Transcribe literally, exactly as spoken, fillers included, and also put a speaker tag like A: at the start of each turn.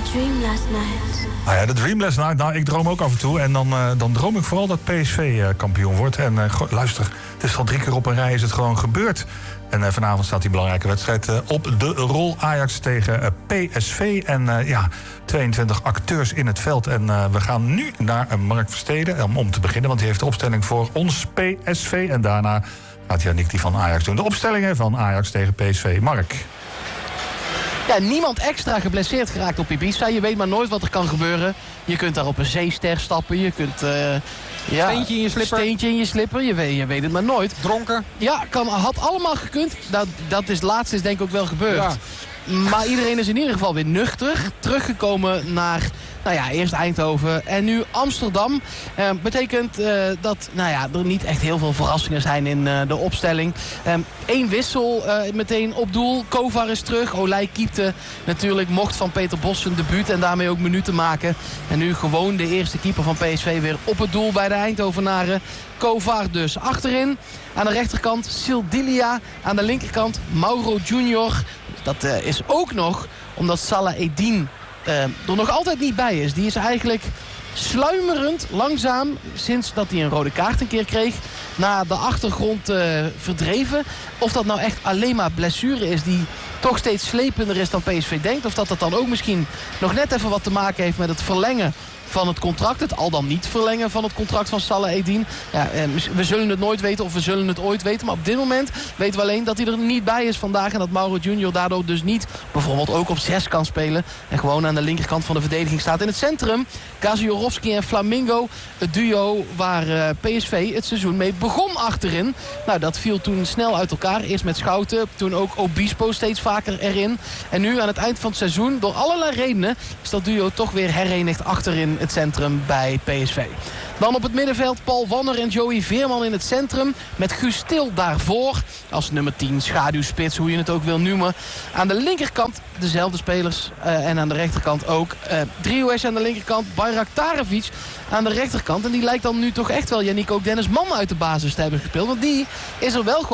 A: dream last night.
B: Nou ja, de dream last night. Nou, ik droom ook af en toe. En dan, uh, dan droom ik vooral dat P S V uh, kampioen wordt. En uh, go- luister, het is al drie keer op een rij is het gewoon gebeurd. En uh, vanavond staat die belangrijke wedstrijd uh, op de rol. Ajax tegen uh, P S V. En uh, ja, tweeëntwintig acteurs in het veld. En uh, we gaan nu naar uh, Mark Versteden um, om te beginnen. Want die heeft de opstelling voor ons P S V. En daarna gaat Yannick die van Ajax doen. De opstellingen van Ajax tegen P S V. Mark.
C: Ja, niemand extra geblesseerd geraakt op Ibiza. Je weet maar nooit wat er kan gebeuren. Je kunt daar op een zeester stappen. Je kunt... Uh, ja,
D: steentje in je slipper.
C: Steentje in je slipper. Je weet, je weet het maar nooit.
D: Dronken.
C: Ja, kan, had allemaal gekund. Dat, dat is laatst is denk ik ook wel gebeurd. Ja. Maar iedereen is in ieder geval weer nuchter. Teruggekomen naar... Nou ja, eerst Eindhoven en nu Amsterdam. Uh, betekent uh, dat nou ja, er niet echt heel veel verrassingen zijn in uh, de opstelling. Um, Eén wissel uh, meteen op doel. Kovar is terug. Olij keepte natuurlijk. Mocht van Peter Bos zijn debuut en daarmee ook minuten maken. En nu gewoon de eerste keeper van P S V weer op het doel bij de Eindhovenaren. Kovar dus achterin. Aan de rechterkant Sildilia. Aan de linkerkant Mauro Junior. Dat uh, is ook nog omdat Salah Eddin Uh, er nog altijd niet bij is. Die is eigenlijk sluimerend, langzaam, sinds dat hij een rode kaart een keer kreeg, naar de achtergrond uh, verdreven. Of dat nou echt alleen maar blessure is die toch steeds slepender is dan P S V denkt. Of dat dat dan ook misschien nog net even wat te maken heeft met het verlengen van het contract. Het al dan niet verlengen van het contract van Salah Eddin. Ja, we zullen het nooit weten of we zullen het ooit weten. Maar op dit moment weten we alleen dat hij er niet bij is vandaag. En dat Mauro Junior daardoor dus niet bijvoorbeeld ook op zes kan spelen. En gewoon aan de linkerkant van de verdediging staat. In het centrum Gaziorowski en Flamingo. Het duo waar uh, P S V het seizoen mee begon achterin. Nou, dat viel toen snel uit elkaar. Eerst met Schouten, toen ook Obispo steeds vaker erin. En nu aan het eind van het seizoen, door allerlei redenen, is dat duo toch weer herenigd achterin het centrum bij P S V. Dan op het middenveld Paul Wanner en Joey Veerman in het centrum. Met Guus Til daarvoor. Als nummer tien, schaduwspits, hoe je het ook wil noemen. Aan de linkerkant dezelfde spelers. Uh, en aan de rechterkant ook. Uh, Driehuis aan de linkerkant. Bayraktarevic aan de rechterkant. En die lijkt dan nu toch echt wel, Yannick, ook Dennis Mann uit de basis te hebben gespeeld. Want die is er wel gewoon